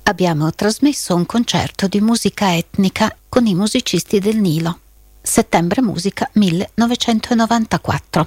abbiamo trasmesso un concerto di musica etnica con i musicisti del Nilo. Settembre Musica 1994.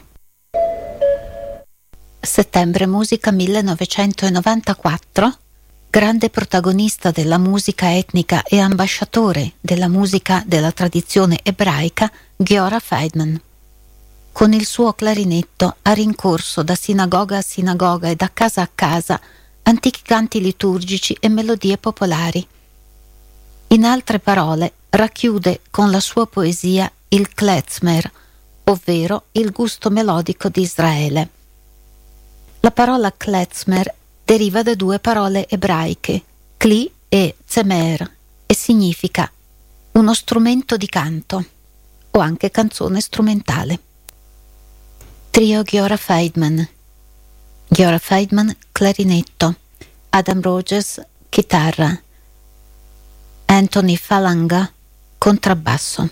Settembre Musica 1994, grande protagonista della musica etnica e ambasciatore della musica della tradizione ebraica, Giora Feidman. Con il suo clarinetto ha rincorso da sinagoga a sinagoga e da casa a casa antichi canti liturgici e melodie popolari. In altre parole, racchiude con la sua poesia il klezmer, ovvero il gusto melodico di Israele. La parola klezmer deriva da due parole ebraiche, kli e zemer, e significa uno strumento di canto o anche canzone strumentale. Trio Giora Feidman. Giora Feidman, clarinetto, Adam Rogers, chitarra, Anthony Falanga, contrabbasso.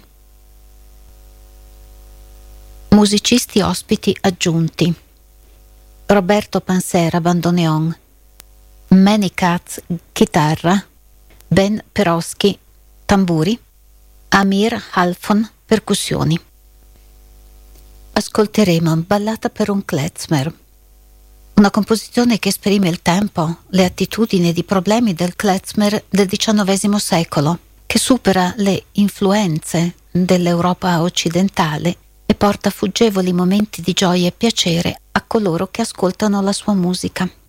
Musicisti ospiti aggiunti: Roberto Pansera, bandoneon, Manny Katz, chitarra, Ben Peroschi, tamburi, Amir Halfon, percussioni. Ascolteremo Ballata per un klezmer, una composizione che esprime il tempo, le attitudini ed i problemi del klezmer del XIX secolo, che supera le influenze dell'Europa occidentale e porta fuggevoli momenti di gioia e piacere a coloro che ascoltano la sua musica.